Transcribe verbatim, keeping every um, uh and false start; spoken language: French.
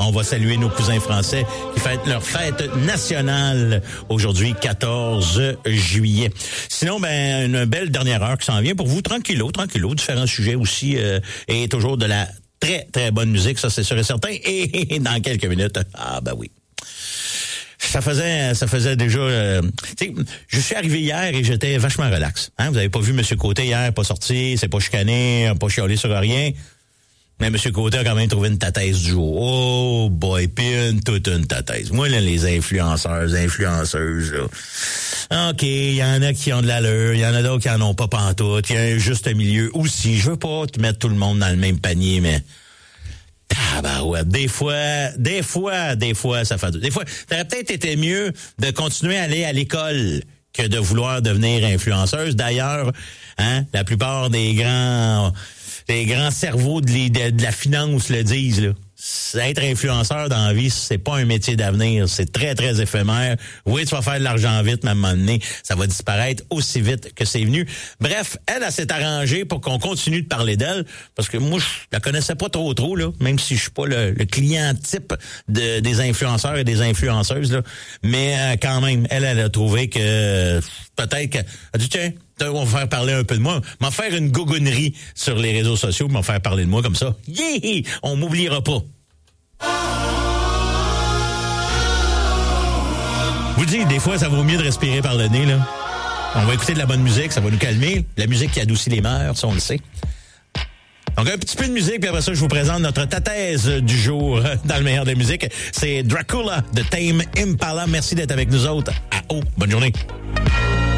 on va saluer nos cousins français qui fêtent leur fête nationale aujourd'hui, quatorze juillet. Sinon, ben, une belle dernière heure qui s'en vient pour vous, tranquillo, tranquillo, différents sujets aussi, euh, et toujours de la très, très bonne musique, ça c'est sûr et certain. Et dans quelques minutes, ah ben oui. Ça faisait, ça faisait déjà. Euh, tu sais, je suis arrivé hier et j'étais vachement relax. Hein, vous avez pas vu Monsieur Côté hier, pas sorti, c'est pas chicané, pas chialé sur rien. Mais Monsieur Côté a quand même trouvé une tataise du jour. Oh boy, pis une toute une tataise. Moi là, les influenceurs, influenceuses, là. OK, il y en a qui ont de l'allure, il y en a d'autres qui en ont pas pantoute. Il y a un juste milieu aussi. Je veux pas te mettre tout le monde dans le même panier, mais. Ah ben ouais, des fois, des fois, des fois, ça fait... Des fois, ça aurait peut-être été mieux de continuer à aller à l'école que de vouloir devenir influenceuse. D'ailleurs, hein, la plupart des grands des grands cerveaux de, de, de la finance le disent, là. Être influenceur dans la vie, c'est pas un métier d'avenir. C'est très, très éphémère. Oui, tu vas faire de l'argent vite, mais à un moment donné, ça va disparaître aussi vite que c'est venu. Bref, elle, elle s'est arrangée pour qu'on continue de parler d'elle, parce que moi, je la connaissais pas trop, trop, là, même si je suis pas le, le client type de, des influenceurs et des influenceuses, là. Mais euh, quand même, elle, elle a trouvé que euh, peut-être qu'elle a dit, tiens, on va faire parler un peu de moi. M'en faire une gougonnerie sur les réseaux sociaux, m'en faire parler de moi comme ça. Yeah! On m'oubliera pas. Vous dites, des fois, ça vaut mieux de respirer par le nez, là. On va écouter de la bonne musique, ça va nous calmer. La musique qui adoucit les mœurs, ça, on le sait. Donc, un petit peu de musique, puis après ça, je vous présente notre tataise du jour dans le meilleur des musiques. C'est Dracula de Tame Impala. Merci d'être avec nous autres. À haut. Bonne journée.